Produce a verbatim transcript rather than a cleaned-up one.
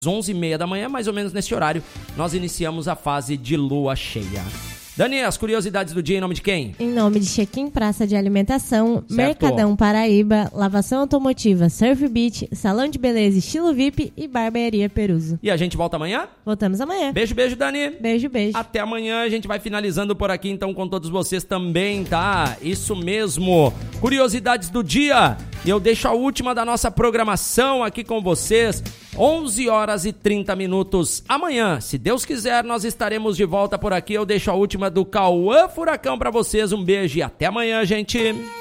onze e meia da manhã, mais ou menos nesse horário, nós iniciamos a fase de lua cheia. Dani, as curiosidades do dia em nome de quem? Em nome de Check-in Praça de Alimentação, Certo. Mercadão Paraíba, Lavação Automotiva, Surf Beach, Salão de Beleza Estilo V I P e Barbearia Peruso. E a gente volta amanhã? Voltamos amanhã. Beijo, beijo, Dani. Beijo, beijo. Até amanhã, a gente vai finalizando por aqui, então, com todos vocês também, tá? Isso mesmo. Curiosidades do dia. E eu deixo a última da nossa programação aqui com vocês. onze horas e trinta minutos. Amanhã, se Deus quiser, nós estaremos de volta por aqui. Eu deixo a última do Cauã Furacão pra vocês. Um beijo e até amanhã, gente.